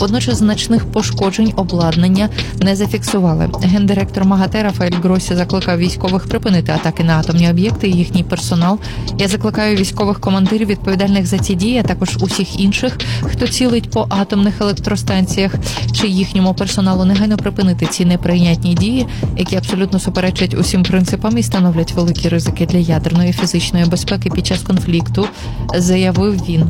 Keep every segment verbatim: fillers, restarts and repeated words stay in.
Водночас значних пошкоджень обладнання не зафіксували. Гендиректор МАГАТЕ Рафаель Гроссі закликав військових припинити атаки на атомні об'єкти і їхній персонал. Я закликаю військових командирів, відповідальних за ці дії, а також усіх інших, хто цілить по атомних електростанціях чи їхньому персоналу, негайно припинити ці неприйнятні дії, які абсолютно суперечать усім принципам і становлять великі ризики для ядерної і фізичної безпеки під час конфлікту, заявив він.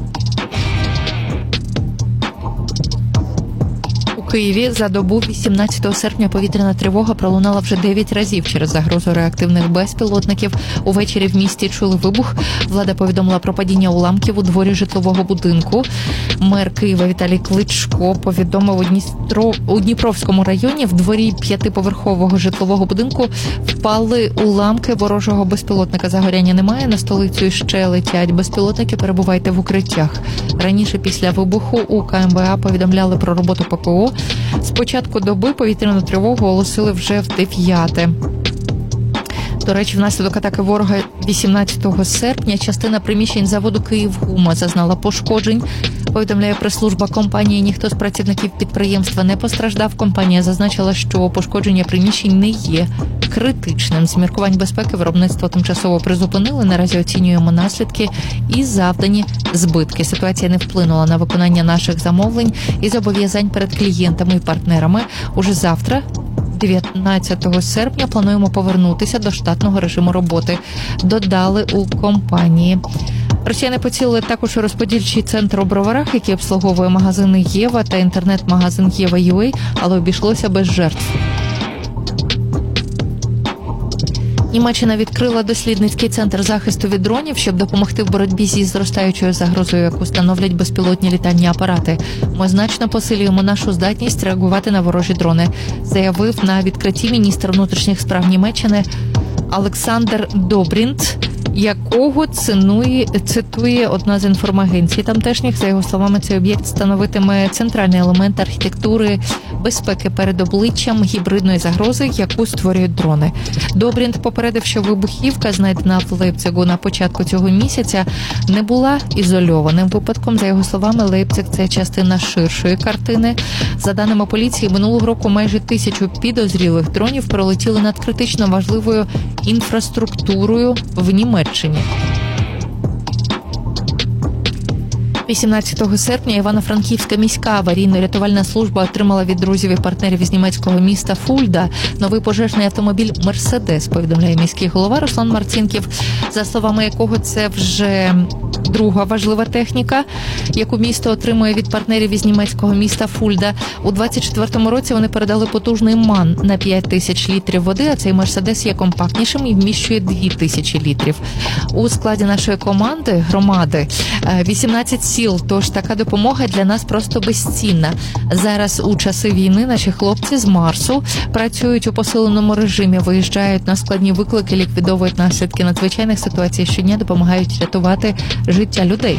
У Києві за добу вісімнадцятого серпня повітряна тривога пролунала вже дев'ять разів через загрозу реактивних безпілотників. Увечері в місті чули вибух. Влада повідомила про падіння уламків у дворі житлового будинку. Мер Києва Віталій Кличко повідомив у, Дністро... у Дніпровському районі в дворі п'ятиповерхового житлового будинку впали уламки ворожого безпілотника. Загоряння немає, на столицю ще летять безпілотники, перебувайте в укриттях. Раніше після вибуху у КМБА повідомляли про роботу ППО. З початку доби повітряну тривогу оголосили вже в дев'яте. До речі, внаслідок атаки ворога вісімнадцятого серпня частина приміщень заводу «Київгума» зазнала пошкоджень. Повідомляє прес-служба компанії. Ніхто з працівників підприємства не постраждав. Компанія зазначила, що пошкодження приміщень не є критичним. З міркувань безпеки виробництво тимчасово призупинили. Наразі оцінюємо наслідки і завдані збитки. Ситуація не вплинула на виконання наших замовлень і зобов'язань перед клієнтами і партнерами. Уже завтра, дев'ятнадцятого серпня, плануємо повернутися до штатного режиму роботи, додали у компанії. Росіяни поцілили також у розподільчий центр у Броварах, який обслуговує магазини «Єва» та інтернет-магазин «Єва.ю а», але обійшлося без жертв. Німеччина відкрила дослідницький центр захисту від дронів, щоб допомогти в боротьбі зі зростаючою загрозою, яку становлять безпілотні літальні апарати. Ми значно посилюємо нашу здатність реагувати на ворожі дрони, заявив на відкритті міністр внутрішніх справ Німеччини Олександр Добрінт, якого цінує, цитує одна з інформагенцій тамтешніх. За його словами, цей об'єкт становитиме центральний елемент архітектури безпеки перед обличчям гібридної загрози, яку створюють дрони. Добрінт попередив, що вибухівка, знайдена в Лейпцигу на початку цього місяця, не була ізольованим випадком. За його словами, Лейпциг – це частина ширшої картини. За даними поліції, минулого року майже тисячу підозрілих дронів пролетіли над критично важливою інфраструктурою в Німеччині. вісімнадцятого серпня Івано-Франківська міська аварійно-рятувальна служба отримала від друзів і партнерів із німецького міста Фульда новий пожежний автомобіль «Мерседес», повідомляє міський голова Руслан Марцінків, за словами якого це вже друга важлива техніка, яку місто отримує від партнерів із німецького міста Фульда. У двадцять четвертому році вони передали потужний МАН на п'ять тисяч літрів води, а цей «Мерседес» є компактнішим і вміщує дві тисячі літрів. У складі нашої команди, громади, вісімнадцять сіл, тож така допомога для нас просто безцінна. Зараз у часи війни наші хлопці з Марсу працюють у посиленому режимі, виїжджають на складні виклики, ліквідовують наслідки надзвичайних ситуацій, щодня допомагають рятувати життя людей.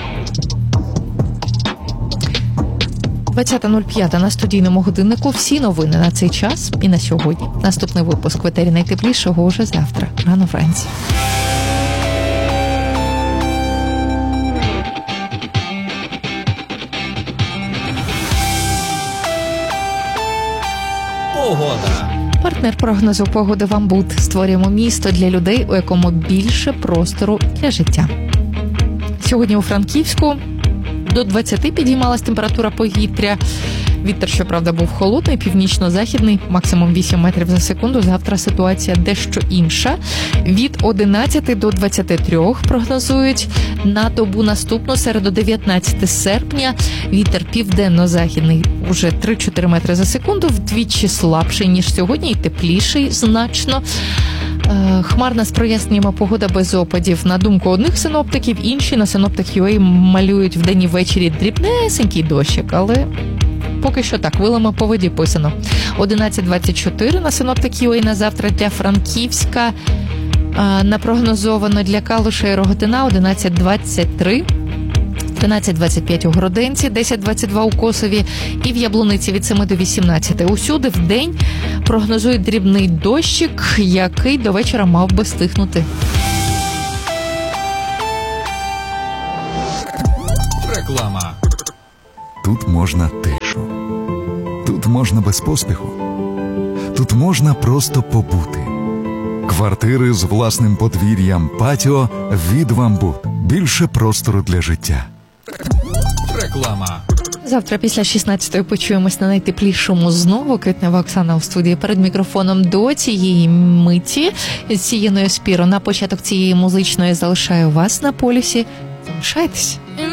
двадцята нуль п'ять на студійному годиннику. Всі новини на цей час і на сьогодні. Наступний випуск в етері найтеплішого уже завтра, рано вранці. Погода. Партнер прогнозу погоди «Вамбут». Створюємо місто для людей, у якому більше простору для життя. Сьогодні у Франківську до двадцяти підіймалась температура повітря. Вітер, щоправда, був холодний, північно-західний, максимум вісім метрів за секунду. Завтра ситуація дещо інша. Від одинадцяти до двадцяти трьох прогнозують. На добу наступну, середу дев'ятнадцятого серпня, вітер південно-західний уже три-чотири метри за секунду, вдвічі слабший, ніж сьогодні, і тепліший значно. Хмарна з проясненнями погода без опадів. На думку одних синоптиків, інші на синоптик.ю а малюють вдень і ввечері дрібнесенький дощик, але поки що так, вилами по воді писано. одинадцять двадцять чотири на синоптик.ю а на завтра для Франківська, напрогнозовано для Калуша і Роготина одинадцять двадцять три, тринадцять двадцять п'ять у Городенці, десять двадцять два у Косові і в Яблуниці від семи до вісімнадцяти. Усюди вдень прогнозують дрібний дощик, який до вечора мав би стихнути. Реклама. Тут можна тишу, можна без поспіху. Тут можна просто побути. Квартири з власним подвір'ям, патіо від «Вамбут». Більше простору для життя. Реклама. Завтра після шістнадцятої почуємось на найтеплішому знову. Квітнева Оксана у студії перед мікрофоном до цієї миті. З Сієною Спіро на початок цієї музичної залишаю вас на полюсі. Залишайтесь.